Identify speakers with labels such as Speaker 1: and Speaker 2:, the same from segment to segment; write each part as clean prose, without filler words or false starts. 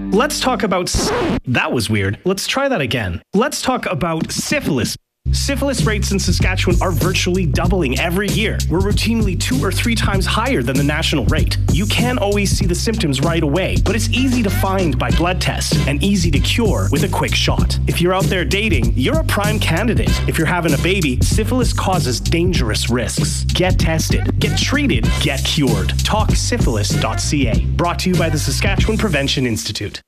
Speaker 1: Let's talk about... That was weird. Let's try that again. Let's talk about syphilis. Syphilis rates in Saskatchewan are virtually doubling every year. We're routinely 2 or 3 times higher than the national rate. You can't always see the symptoms right away, but it's easy to find by blood test and easy to cure with a quick shot. If you're out there dating, you're a prime candidate. If you're having a baby, syphilis causes dangerous risks. Get tested, get treated, get cured. TalkSyphilis.ca. Brought to you by the Saskatchewan Prevention Institute.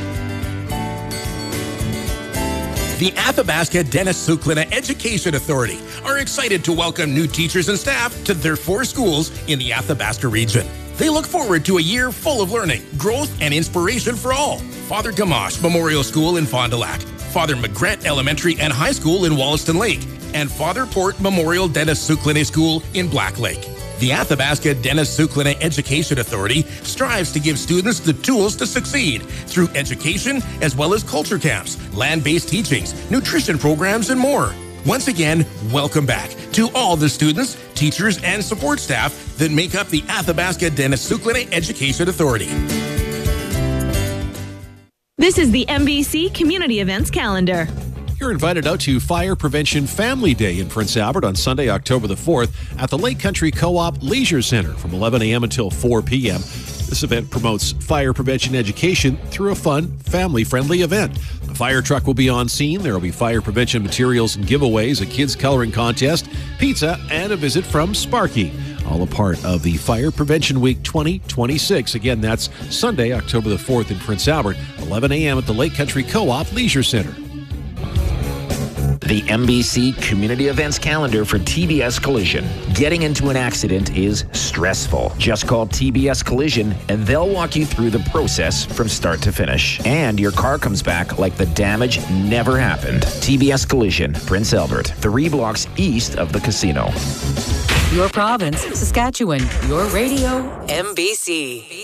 Speaker 2: The Athabasca Dennis Suklina Education Authority are excited to welcome new teachers and staff to their 4 schools in the Athabasca region. They look forward to a year full of learning, growth, and inspiration for all. Father Gamache Memorial School in Fond du Lac, Father McGrett Elementary and High School in Wollaston Lake, and Father Port Memorial Dennis Suklina School in Black Lake. The Athabasca Dennis Suklina Education Authority strives to give students the tools to succeed through education as well as culture camps, land-based teachings, nutrition programs, and more. Once again, welcome back to all the students, teachers, and support staff that make up the Athabasca Dennis Suklina Education Authority.
Speaker 3: This is the MBC Community Events Calendar.
Speaker 4: You're invited out to Fire Prevention Family Day in Prince Albert on Sunday, October the 4th at the Lake Country Co-op Leisure Center from 11 a.m. until 4 p.m. This event promotes fire prevention education through a fun, family-friendly event. A fire truck will be on scene. There will be fire prevention materials and giveaways, a kids coloring contest, pizza, and a visit from Sparky. All a part of the Fire Prevention Week 2026. Again, that's Sunday, October the 4th in Prince Albert, 11 a.m. at the Lake Country Co-op Leisure Center.
Speaker 5: The MBC Community Events Calendar for TBS Collision. Getting into an accident is stressful. Just call TBS Collision and they'll walk you through the process from start to finish. And your car comes back like the damage never happened. TBS Collision, Prince Albert, 3 blocks east of the casino.
Speaker 6: Your province, Saskatchewan. Your radio, MBC.